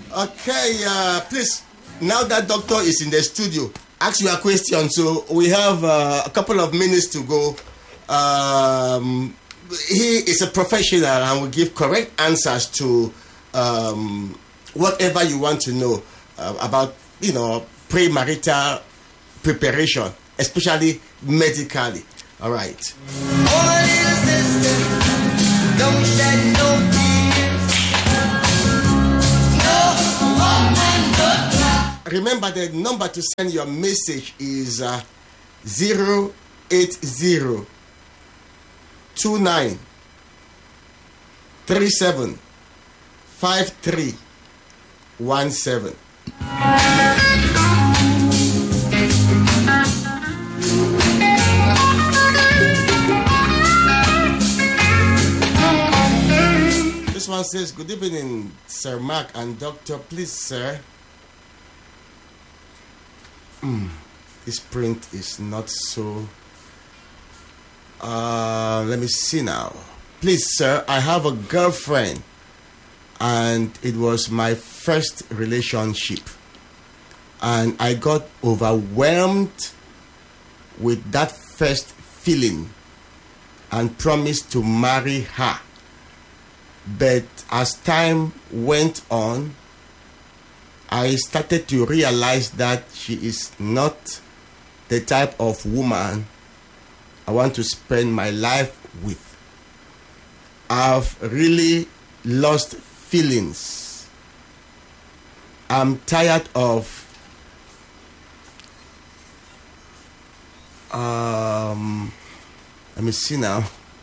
Okay, please, now that doctor is in the studio, ask your question. So we have a couple of minutes to go. He is a professional and will give correct answers to whatever you want to know about, premarital preparation, especially medically. All right. Oh, little sister, don't shed no tears. No woman, no cry. Remember, the number to send your message is 080 29 37 5317. This one says, good evening, Sir Mark and Doctor. Please, sir. This print is not so... let me see now. Please, sir, I have a girlfriend and it was my first relationship. And I got overwhelmed with that first feeling and promised to marry her. But as time went on, I started to realize that she is not the type of woman I want to spend my life with. I've really lost feelings. I'm tired of let me see now.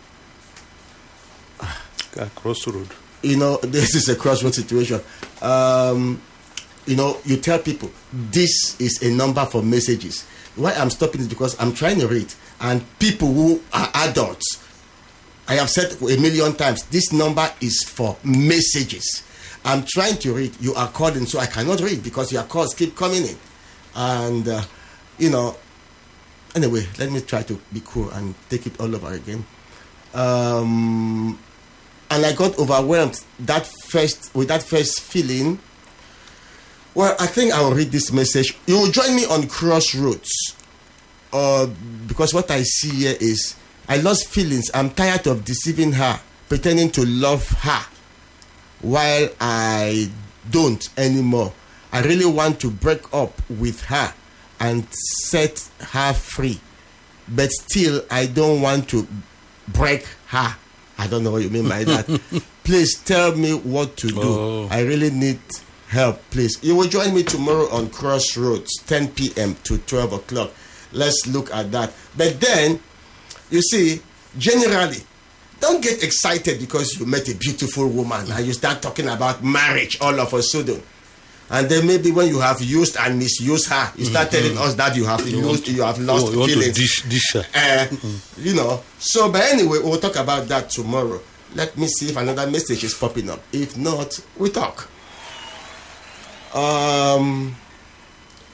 Crossroad. This is a crossroad situation. You tell people this is a number for messages. Why I'm stopping is because I'm trying to read, and people who are adults, I have said a million times, this number is for messages. I'm trying to read. You are calling, so I cannot read because your calls keep coming in. And, anyway, let me try to be cool and take it all over again. And I got overwhelmed with that first feeling. Well, I think I'll read this message. You will join me on Crossroads. Because what I see here is, I lost feelings. I'm tired of deceiving her, pretending to love her, while I don't anymore. I really want to break up with her and set her free. But still, I don't want to break her. I don't know what you mean by that. Please tell me what to do. I really need help, please. You will join me tomorrow on Crossroads, 10 p.m. to 12 o'clock. Let's look at that. But then, you see, generally, don't get excited because you met a beautiful woman and you start talking about marriage all of a sudden. And then maybe when you have used and misused her, you start telling us that you have lost feelings. Dish her. So, but anyway, we'll talk about that tomorrow. Let me see if another message is popping up. If not, we talk.